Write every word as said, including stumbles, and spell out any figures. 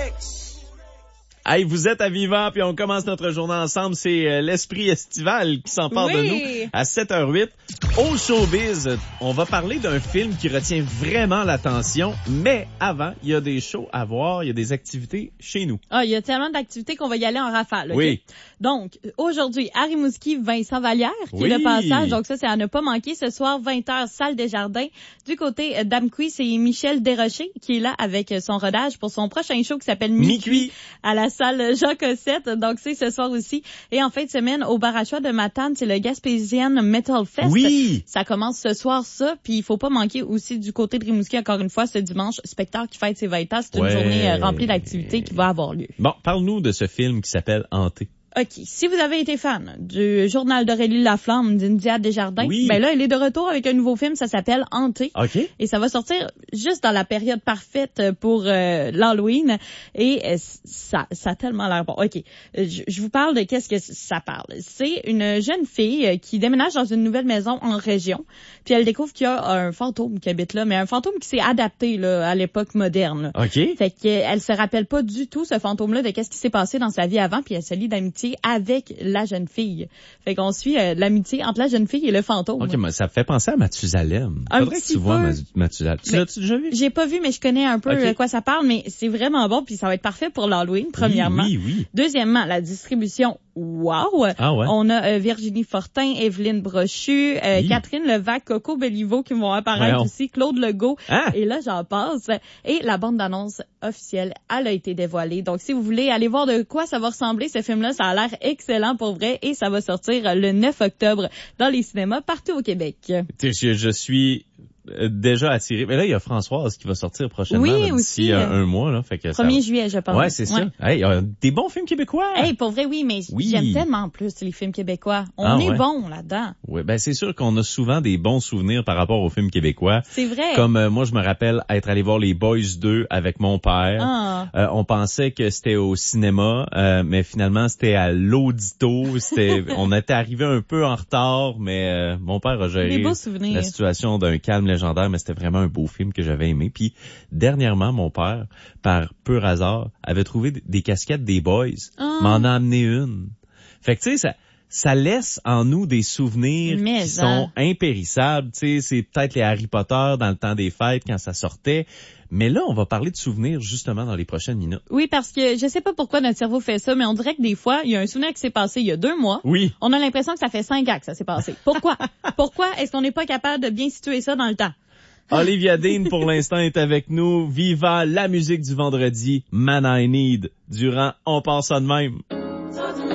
Hey, vous êtes à Vivant, puis on commence notre journée ensemble. C'est euh, l'esprit estival qui s'empare oui. de nous à sept heures huit. Au showbiz, on va parler d'un film qui retient vraiment l'attention, mais avant, il y a des shows à voir, il y a des activités chez nous. Ah, il y a tellement d'activités qu'on va y aller en rafale. Okay? Oui. Donc, aujourd'hui, Harry Mouski, Vincent Vallière, qui oui. est le passage. Donc ça, c'est à ne pas manquer. Ce soir, vingt heures, salle des Jardins. Du côté d'Amqui, c'est Michel Desrochers qui est là avec son rodage pour son prochain show qui s'appelle Mi-Cuit à la salle Jean Cossette. Donc c'est ce soir aussi. Et en fin de semaine, au bar à choix de Matane, c'est le Gaspésian Metal Fest. Oui. Ça commence ce soir, ça. Puis il faut pas manquer aussi du côté de Rimouski, encore une fois, ce dimanche, spectacle qui fête ses vingt ans. C'est ouais. une journée remplie d'activités qui va avoir lieu. Bon, parle-nous de ce film qui s'appelle Hanté. OK. Si vous avez été fan du journal d'Aurélie Laflamme d'India Desjardins, oui. ben là, il est de retour avec un nouveau film, ça s'appelle Hanté. OK. Et ça va sortir juste dans la période parfaite pour euh, l'Halloween. Et euh, ça, ça a tellement l'air bon. OK. Je, je vous parle de qu'est-ce que ça parle. C'est une jeune fille qui déménage dans une nouvelle maison en région. Puis elle découvre qu'il y a un fantôme qui habite là, mais un fantôme qui s'est adapté là, à l'époque moderne. OK. Fait qu'elle se rappelle pas du tout, ce fantôme-là, de qu'est-ce qui s'est passé dans sa vie avant, puis elle se lie d'amitié avec la jeune fille. Fait qu'on suit euh, l'amitié entre la jeune fille et le fantôme. OK, mais ça fait penser à Mathusalem. Un Faudrait que tu vois Mathusalem. Tu l'as-tu déjà vu? J'ai pas vu, mais je connais un peu okay. de quoi ça parle, mais c'est vraiment bon, puis ça va être parfait pour l'Halloween, premièrement. Oui, oui, oui. Deuxièmement, la distribution. Wow! Ah ouais. On a euh, Virginie Fortin, Evelyne Brochu, euh, oui. Catherine Levac, Coco Bellivo qui vont apparaître Voyons. aussi, Claude Legault. Ah. Et là, j'en passe. Et la bande d'annonce officielle, elle a été dévoilée. Donc, si vous voulez aller voir de quoi ça va ressembler, ce film-là, ça a l'air excellent pour vrai et ça va sortir le neuf octobre dans les cinémas partout au Québec. Je, je suis déjà attiré. Mais là, il y a Françoise qui va sortir prochainement oui, là, d'ici aussi, un, un mois. Là, fait que premier ça... juillet, je pense. Ouais, c'est ouais. ça. Hey, euh, des bons films québécois. Hey, pour vrai, oui, mais oui. j'aime tellement plus les films québécois. On ah, est ouais. bon là-dedans. Oui, ben c'est sûr qu'on a souvent des bons souvenirs par rapport aux films québécois. C'est vrai. Comme euh, moi, je me rappelle être allé voir Les Boys deux avec mon père. Ah. Euh, on pensait que c'était au cinéma, euh, mais finalement, c'était à l'Audito. C'était, on était arrivé un peu en retard, mais euh, mon père a géré des beaux souvenirs. La situation d'un calme légendaire, mais c'était vraiment un beau film que j'avais aimé. Puis, dernièrement, mon père, par pur hasard, avait trouvé des casquettes des Boys, ah. m'en a amené une. Fait que, tu sais, ça... ça laisse en nous des souvenirs Mais qui hein. sont impérissables. Tu sais, c'est peut-être les Harry Potter dans le temps des fêtes quand ça sortait. Mais là, on va parler de souvenirs justement dans les prochaines minutes. Oui, parce que je sais pas pourquoi notre cerveau fait ça, mais on dirait que des fois, il y a un souvenir qui s'est passé il y a deux mois. Oui. On a l'impression que ça fait cinq ans que ça s'est passé. Pourquoi? Pourquoi est-ce qu'on n'est pas capable de bien situer ça dans le temps? Olivia Dean, pour l'instant, est avec nous. Viva la musique du vendredi, Man I Need. Durant On part ça de même.